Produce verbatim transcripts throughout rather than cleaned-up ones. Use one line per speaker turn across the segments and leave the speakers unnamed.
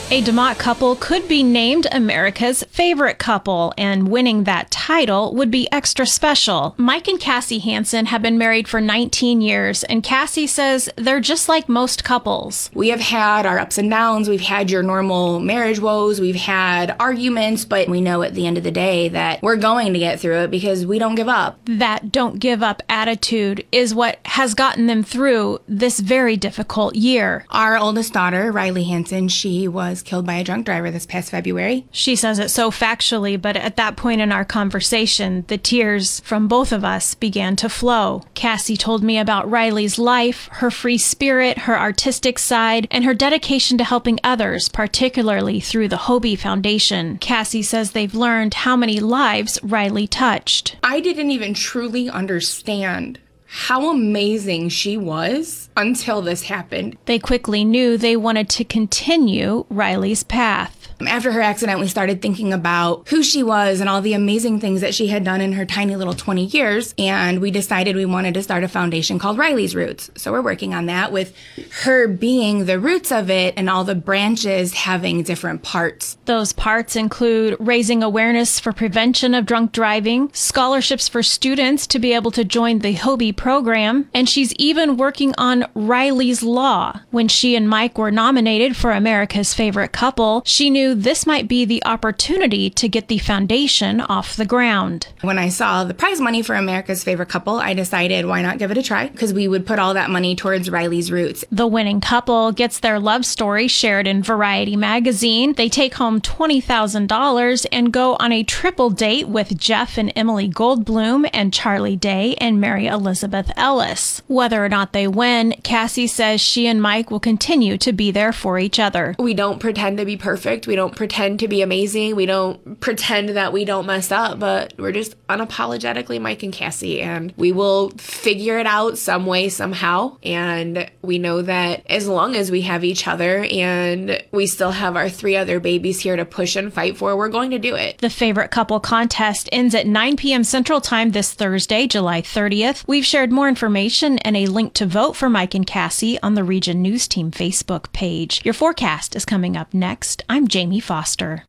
A DeMott couple could be named America's favorite couple, and winning that title would be extra special. Mike and Cassie Hansen have been married for nineteen years, and Cassie says they're just like most couples.
We have had our ups and downs. We've had your normal marriage woes. We've had arguments, but we know at the end of the day that we're going to get through it because we don't give up.
That don't give up attitude is what has gotten them through this very difficult year.
Our oldest daughter, Riley Hansen, she was killed by a drunk driver this past February.
She says it so factually, but at that point in our conversation, the tears from both of us began to flow. Cassie told me about Riley's life, her free spirit, her artistic side, and her dedication to helping others, particularly through the Hobie Foundation. Cassie says they've learned how many lives Riley touched.
I didn't even truly understand how amazing she was until this happened.
They quickly knew they wanted to continue Riley's path.
After her accident, we started thinking about who she was and all the amazing things that she had done in her tiny little twenty years, and we decided we wanted to start a foundation called Riley's Roots. So we're working on that, with her being the roots of it and all the branches having different parts.
Those parts include raising awareness for prevention of drunk driving, scholarships for students to be able to join the Hobie program, and she's even working on Riley's Law. When she and Mike were nominated for America's Favorite Couple, she knew this might be the opportunity to get the foundation off the ground.
When I saw the prize money for America's Favorite Couple, I decided why not give it a try, because we would put all that money towards Riley's Roots.
The winning couple gets their love story shared in Variety magazine. They take home twenty thousand dollars and go on a triple date with Jeff and Emily Goldblum and Charlie Day and Mary Elizabeth Ellis. Whether or not they win, Cassie says she and Mike will continue to be there for each other.
We don't pretend to be perfect. We don't pretend to be amazing. We don't pretend that we don't mess up, but we're just unapologetically Mike and Cassie, and we will figure it out some way, somehow. And we know that as long as we have each other and we still have our three other babies here to push and fight for, we're going to do it.
The Favorite Couple contest ends at nine p.m. Central Time this Thursday, July thirtieth. We've shared more information and a link to vote for Mike and Cassie on the Region News Team Facebook page. Your forecast is coming up next. I'm Jamie Foster.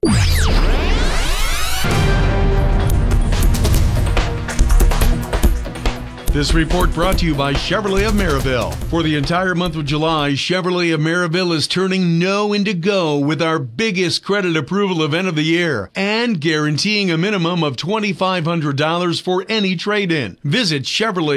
This report brought to you by Chevrolet of Maryville. For the entire month of July, Chevrolet of Maryville is turning no into go with our biggest credit approval event of the year and guaranteeing a minimum of two thousand five hundred dollars for any trade-in. Visit Chevrolet